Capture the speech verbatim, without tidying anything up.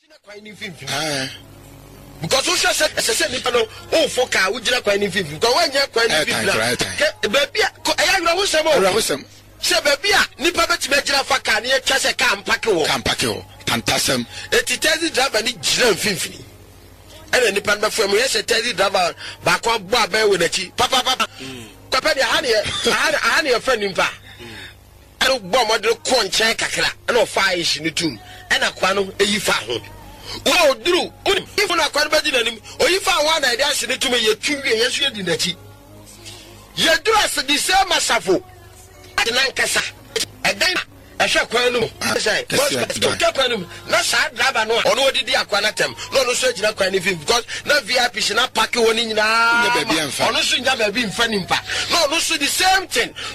Because who says I said Nipano, oh, for car, would you like any fifty? Go when you're quite a baby. I know some more. Say, baby, Nipabet Major Faka near Chassa Camp Paco, Campaco, Tantasum, et it tells the driver need fifty. And then the Panda from yes, I tell the driver back up Baba with a cheap papa papa. Papa, honey, I had a friend in Pa. I don't bomb a little corn check, I know fire in the tomb, and a quano, a yifa. Wow, Drew, if you are quite bad in him, or if I want I dance it to me, you're two years in the tea. You dress the same as Safo. I didn't cassa. And then I shall call him. I say, not sad, Rabano, or no, did the aquanatem, no search not quite anything because no V I P should not pack you on in now. No, no, so the same thing.